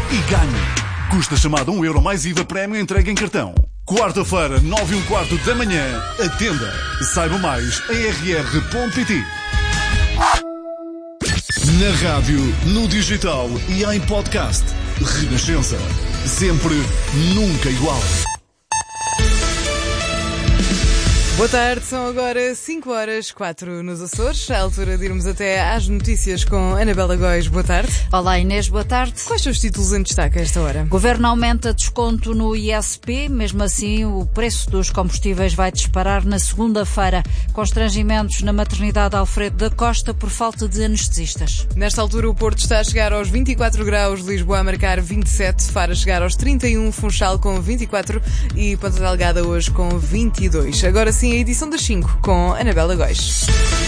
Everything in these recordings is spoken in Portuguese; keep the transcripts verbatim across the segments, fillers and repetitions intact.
e ganhe. Custa chamada um euro mais I V A prémio entregue em cartão. Quarta-feira, nove e um quarto da manhã, atenda. Saiba mais em r r ponto p t. Na rádio, no digital e em podcast. Renascença. Sempre, nunca igual. Boa tarde, são agora cinco horas, quatro nos Açores. À altura de irmos até às notícias com Anabela Góis. Boa tarde. Olá Inês, boa tarde. Quais são os títulos em destaque a esta hora? Governo aumenta desconto no I S P, mesmo assim o preço dos combustíveis vai disparar na segunda-feira. Constrangimentos na maternidade Alfredo da Costa por falta de anestesistas. Nesta altura o Porto está a chegar aos vinte e quatro graus, Lisboa a marcar vinte e sete, Faro a chegar aos trinta e um, Funchal com vinte e quatro e Ponta Delgada hoje com vinte e dois. Agora sim, a edição das cinco com Anabela Góis.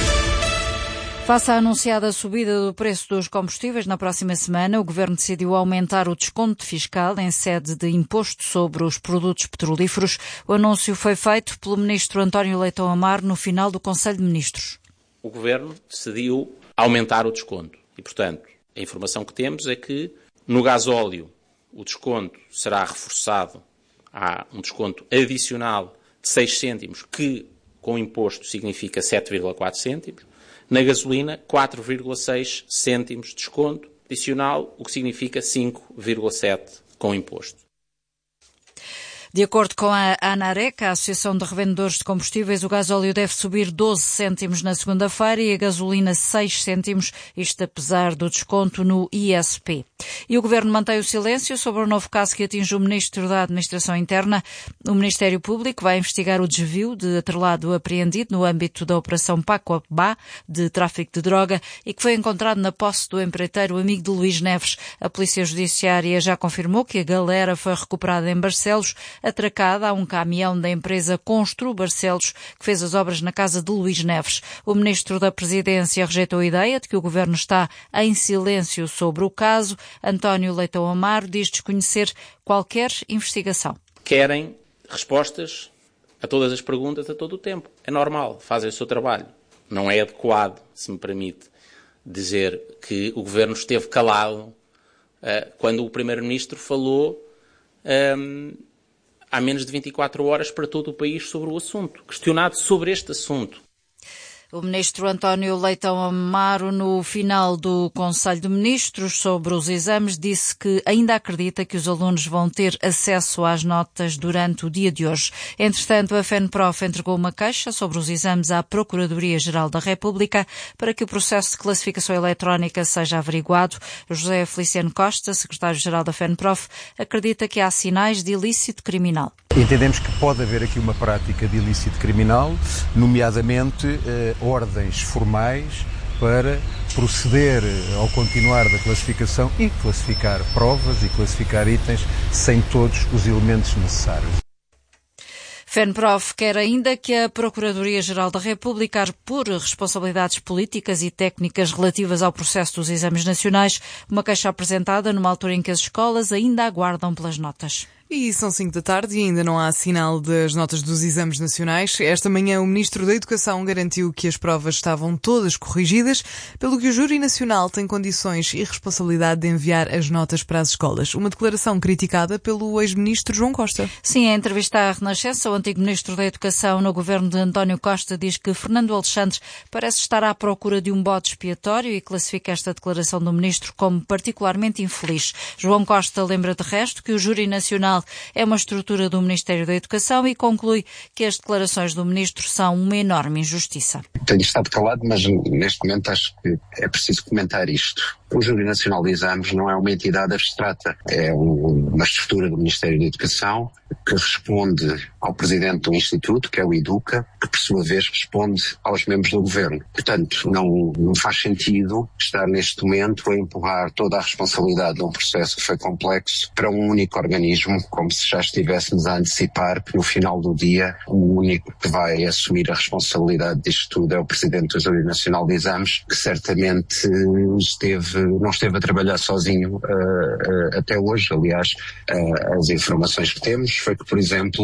Face à anunciada subida do preço dos combustíveis na próxima semana, o Governo decidiu aumentar o desconto fiscal em sede de imposto sobre os produtos petrolíferos. O anúncio foi feito pelo Ministro António Leitão Amaro no final do Conselho de Ministros. O Governo decidiu aumentar o desconto e, portanto, a informação que temos é que no gasóleo o desconto será reforçado. Há um desconto adicional de seis cêntimos, que com imposto significa sete vírgula quatro cêntimos. Na gasolina, quatro vírgula seis cêntimos de desconto adicional, o que significa cinco vírgula sete com imposto. De acordo com a ANAREC, a Associação de Revendedores de Combustíveis, o gasóleo deve subir doze cêntimos na segunda-feira e a gasolina seis cêntimos, isto apesar do desconto no I S P. E o Governo mantém o silêncio sobre o novo caso que atinge o Ministro da Administração Interna. O Ministério Público vai investigar o desvio de atrelado apreendido no âmbito da Operação Paco-Abá de tráfico de droga e que foi encontrado na posse do empreiteiro amigo de Luís Neves. A Polícia Judiciária já confirmou que a galera foi recuperada em Barcelos, atracada a um caminhão da empresa Constru Barcelos, que fez as obras na casa de Luís Neves. O Ministro da Presidência rejeitou a ideia de que o Governo está em silêncio sobre o caso. António Leitão Amaro diz desconhecer qualquer investigação. Querem respostas a todas as perguntas a todo o tempo. É normal, fazem o seu trabalho. Não é adequado, se me permite, dizer que o Governo esteve calado uh, quando o Primeiro-Ministro falou um, há menos de vinte e quatro horas para todo o país sobre o assunto, questionado sobre este assunto. O Ministro António Leitão Amaro, no final do Conselho de Ministros sobre os exames, disse que ainda acredita que os alunos vão ter acesso às notas durante o dia de hoje. Entretanto, a FENPROF entregou uma queixa sobre os exames à Procuradoria-Geral da República para que o processo de classificação eletrónica seja averiguado. José Feliciano Costa, secretário-geral da FENPROF, acredita que há sinais de ilícito criminal. Entendemos que pode haver aqui uma prática de ilícito criminal, nomeadamente eh, ordens formais para proceder ao continuar da classificação e classificar provas e classificar itens sem todos os elementos necessários. FENPROF quer ainda que a Procuradoria-Geral da República apure responsabilidades políticas e técnicas relativas ao processo dos exames nacionais, uma queixa apresentada numa altura em que as escolas ainda aguardam pelas notas. E são cinco da tarde e ainda não há sinal das notas dos exames nacionais. Esta manhã o Ministro da Educação garantiu que as provas estavam todas corrigidas, pelo que o Júri Nacional tem condições e responsabilidade de enviar as notas para as escolas. Uma declaração criticada pelo ex-ministro João Costa. Sim, em entrevista à Renascença, o antigo Ministro da Educação no governo de António Costa diz que Fernando Alexandre parece estar à procura de um bode expiatório e classifica esta declaração do Ministro como particularmente infeliz. João Costa lembra de resto que o Júri Nacional é uma estrutura do Ministério da Educação e conclui que as declarações do Ministro são uma enorme injustiça. Tenho estado calado, mas neste momento acho que é preciso comentar isto. O Júri Nacional de Exames não é uma entidade abstrata, é uma estrutura do Ministério da Educação que responde ao presidente do Instituto, que é o EDUCA, que por sua vez responde aos membros do Governo. Portanto, não, não faz sentido estar neste momento a empurrar toda a responsabilidade de um processo que foi complexo para um único organismo, como se já estivéssemos a antecipar que no final do dia o único que vai assumir a responsabilidade disto tudo é o presidente do Júri Nacional de Exames, que certamente esteve, não esteve a trabalhar sozinho uh, uh, até hoje. Aliás, uh, as informações que temos foi que, por exemplo, consultou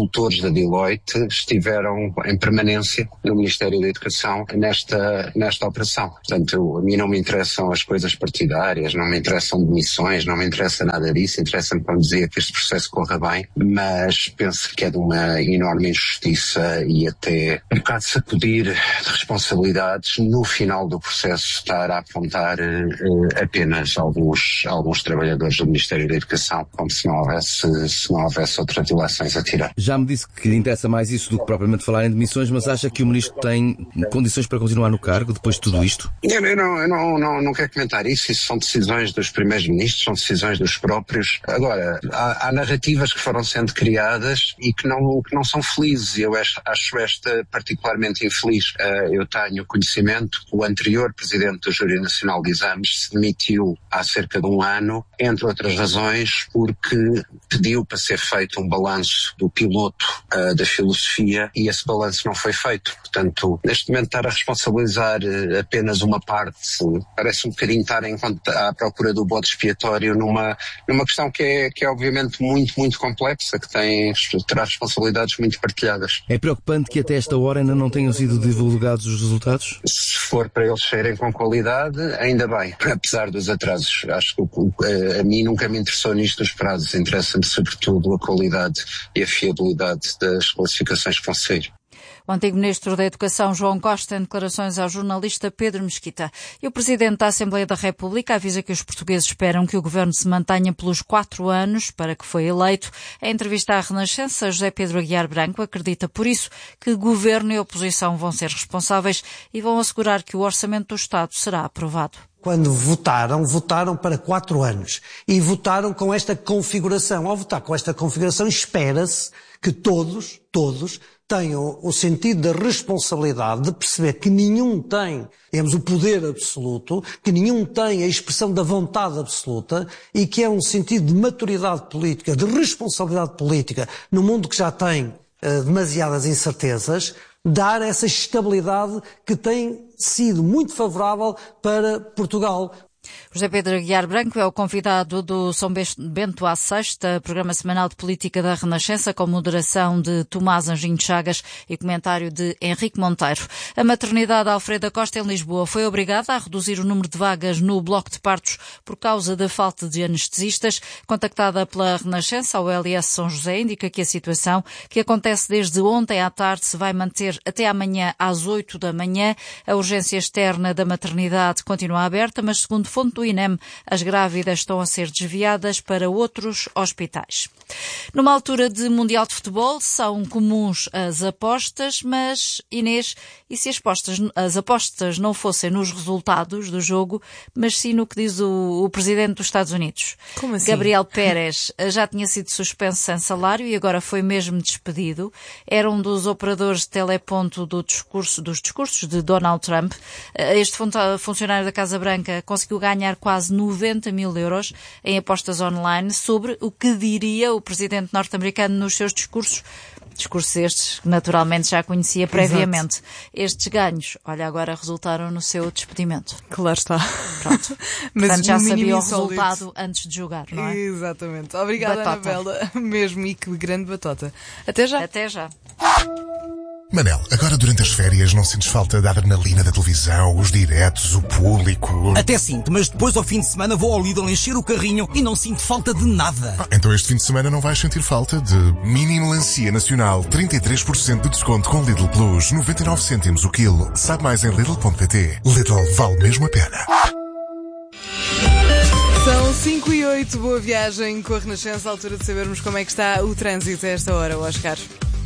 consultores da Deloitte estiveram em permanência no Ministério da Educação nesta, nesta operação. Portanto, eu, a mim não me interessam as coisas partidárias, não me interessam demissões, não me interessa nada disso, interessa-me, como dizia, que este processo corra bem, mas penso que é de uma enorme injustiça e até um bocado de sacudir de responsabilidades no final do processo estar a apontar uh, apenas alguns, alguns trabalhadores do Ministério da Educação, como se não houvesse, se não houvesse outras ilações a tirar. Já me disse que lhe interessa mais isso do que propriamente falar em demissões, mas acha que o Ministro tem condições para continuar no cargo depois de tudo isto? Eu, eu, não, eu não, não, não quero comentar isso, isso são decisões dos primeiros ministros, são decisões dos próprios. Agora, há, há narrativas que foram sendo criadas e que não, que não são felizes, e eu acho, acho esta particularmente infeliz. Uh, eu tenho conhecimento que o anterior Presidente do Júri Nacional de Exames se demitiu há cerca de um ano, entre outras razões, porque pediu para ser feito um balanço do piloto uh, da filosofia e esse balanço não foi feito. Portanto, neste momento estar a responsabilizar uh, apenas uma parte parece um bocadinho estar em, à procura do bode expiatório numa, numa questão que é, que é obviamente muito, muito complexa, que tem, terá responsabilidades muito partilhadas. É preocupante que até esta hora ainda não tenham sido divulgados os resultados? Se for para eles serem com qualidade, ainda bem, apesar dos atrasos. Acho que a, a mim nunca me interessou nisto dos prazos, interessa-me sobretudo a qualidade e a fiabilidade das classificações que vão sair. O antigo Ministro da Educação, João Costa, em declarações ao jornalista Pedro Mesquita. E o Presidente da Assembleia da República avisa que os portugueses esperam que o Governo se mantenha pelos quatro anos para que foi eleito. Em entrevista à Renascença, José Pedro Aguiar Branco acredita, por isso, que Governo e oposição vão ser responsáveis e vão assegurar que o Orçamento do Estado será aprovado. Quando votaram, votaram para quatro anos e votaram com esta configuração. Ao votar com esta configuração, espera-se que todos, todos, tenham o sentido da responsabilidade de perceber que nenhum tem, digamos, o poder absoluto, que nenhum tem a expressão da vontade absoluta e que é um sentido de maturidade política, de responsabilidade política, num mundo que já tem uh, demasiadas incertezas, dar essa estabilidade que tem sido muito favorável para Portugal. José Pedro Aguiar Branco é o convidado do São Bento à Sexta, programa semanal de política da Renascença, com moderação de Tomás Anjinho Chagas e comentário de Henrique Monteiro. A maternidade Alfredo Costa, em Lisboa, foi obrigada a reduzir o número de vagas no bloco de partos por causa da falta de anestesistas. Contactada pela Renascença, a O L S São José indica que a situação, que acontece desde ontem à tarde, se vai manter até amanhã às oito da manhã. A urgência externa da maternidade continua aberta, mas segundo fonte do I N E M, as grávidas estão a ser desviadas para outros hospitais. Numa altura de Mundial de Futebol, são comuns as apostas, mas, Inês, e se as apostas, as apostas não fossem nos resultados do jogo, mas sim no que diz o, o Presidente dos Estados Unidos? Como assim? Gabriel Pérez já tinha sido suspenso sem salário e agora foi mesmo despedido. Era um dos operadores de teleponto do discurso, dos discursos de Donald Trump. Este funcionário da Casa Branca conseguiu ganhar quase noventa mil euros em apostas online sobre o que diria o presidente norte-americano nos seus discursos. Discursos estes que naturalmente já conhecia previamente. Exato. Estes ganhos, olha, agora resultaram no seu despedimento. Claro está. Pronto. Mas portanto, já sabia o resultado antes de jogar, não é? Exatamente. Obrigada, batota. Anabela. Mesmo, e que grande batota. Até já. Até já. Manel, agora durante as férias não sentes falta da adrenalina da televisão, os diretos, o público? Até sinto, mas depois ao fim de semana vou ao Lidl encher o carrinho e não sinto falta de nada. Ah, então este fim de semana não vais sentir falta de mini melancia nacional, trinta e três por cento de desconto com Lidl Plus, noventa e nove cêntimos o quilo. Sabe mais em Lidl ponto pt. Lidl vale mesmo a pena. São cinco e oito, boa viagem com a Renascença, à altura de sabermos como é que está o trânsito a esta hora, Oscar.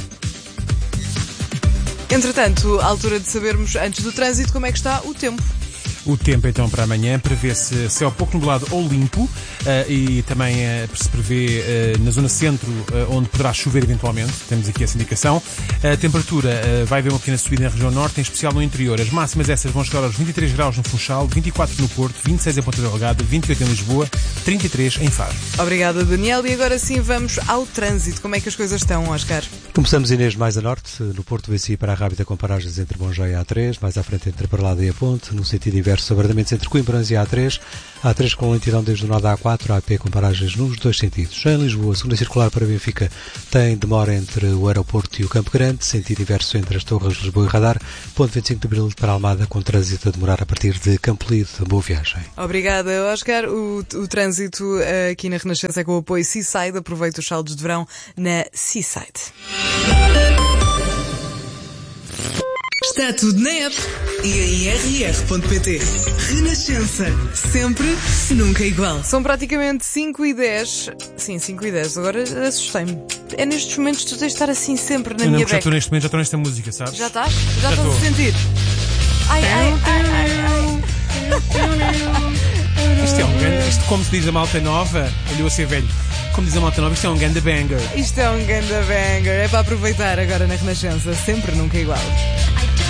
Entretanto, à altura de sabermos, antes do trânsito, como é que está o tempo. O tempo, então, para amanhã, prevê-se céu pouco nublado ou limpo uh, e também uh, se prevê uh, na zona centro, uh, onde poderá chover eventualmente. Temos aqui essa indicação. A temperatura uh, vai haver uma pequena subida na região norte, em especial no interior. As máximas essas vão chegar aos vinte e três graus no Funchal, vinte e quatro no Porto, vinte e seis em Ponta Delgada, vinte e oito em Lisboa, trinta e três em Faro. Obrigada, Daniel. E agora sim vamos ao trânsito. Como é que as coisas estão, Oscar? Começamos, Inês, mais a norte, no Porto vê-se para a Rábida com paragens entre Monjó e A três, mais à frente entre a Parlada e a Ponte, no sentido inverso, abordamentos entre Coimbrões e A três, A três com lentidão desde o nó da A quatro, A P com paragens nos dois sentidos. Em Lisboa, segunda circular para Benfica tem demora entre o aeroporto e o Campo Grande, sentido inverso entre as Torres de Lisboa e Radar, ponto vinte e cinco de Abril para Almada, com trânsito a demorar a partir de Campo Lido. Boa viagem. Obrigada, Oscar. O, o trânsito aqui na Renascença é com o apoio Seaside. Aproveita os saldos de verão na Seaside. Está tudo na app e em r r ponto p t. Renascença. Sempre, nunca igual. São praticamente cinco e dez. Sim, cinco e dez. Agora assustei-me. É nestes momentos que tu tens de estar assim sempre na eu minha não, beca. Já estou neste momento, já estou nesta música, sabes? Já estás? Já, já estás a sentir? Ai, ai, ai, ai, ai. Isto é um grande... Isto, como se diz a malta nova, olhou a ser velho. Como diz a malta nova, isto é um ganda banger. Isto é um ganda banger. É para aproveitar agora na Renascença. Sempre, nunca igual.